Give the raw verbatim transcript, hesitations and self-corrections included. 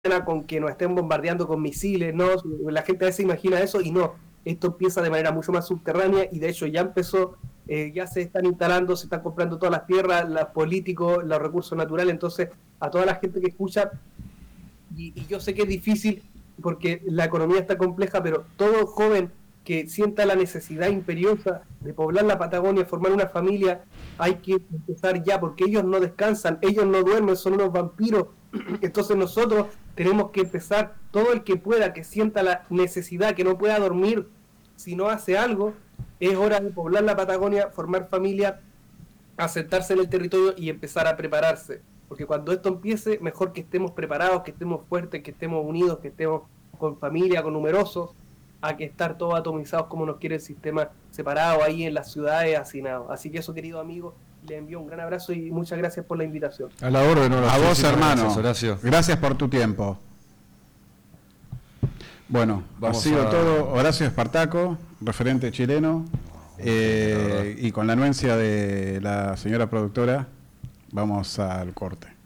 con que nos estén bombardeando con misiles, ¿no? La gente a veces imagina eso y no, esto empieza de manera mucho más subterránea y de hecho ya empezó, eh, ya se están instalando, se están comprando todas las tierras, los políticos, los recursos naturales, entonces a toda la gente que escucha, y, y yo sé que es difícil porque la economía está compleja, pero todo joven que sienta la necesidad imperiosa de poblar la Patagonia, formar una familia, hay que empezar ya, porque ellos no descansan, ellos no duermen, son unos vampiros. Entonces nosotros tenemos que empezar, todo el que pueda, que sienta la necesidad, que no pueda dormir si no hace algo, es hora de poblar la Patagonia, formar familia, asentarse en el territorio y empezar a prepararse. Porque cuando esto empiece, mejor que estemos preparados, que estemos fuertes, que estemos unidos, que estemos con familia, con numerosos, a que estar todos atomizados como nos quiere el sistema, separado ahí en las ciudades, hacinados. Así que eso, querido amigo, le envío un gran abrazo y muchas gracias por la invitación. A la orden, a vos, hermano. Gracias, Horacio. Gracias por tu tiempo. Bueno, Vamos ha sido a... todo. Horacio Espartaco, referente chileno, eh, y con la anuencia de la señora productora, vamos al corte.